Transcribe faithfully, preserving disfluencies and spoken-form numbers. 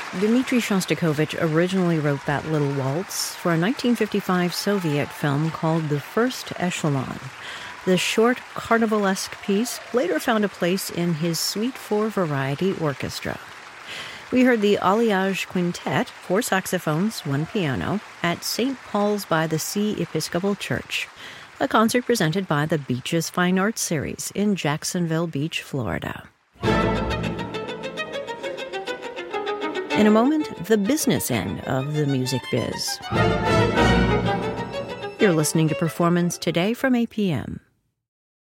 Dmitri Shostakovich originally wrote that little waltz for a nineteen fifty-five Soviet film called The First Echelon. The short, carnivalesque piece later found a place in his Suite for Variety Orchestra. We heard the Alliage Quintet, four saxophones, one piano, at Saint Paul's by the Sea Episcopal Church, a concert presented by the Beaches Fine Arts Series in Jacksonville Beach, Florida. In a moment, the business end of the music biz. You're listening to Performance Today from A P M.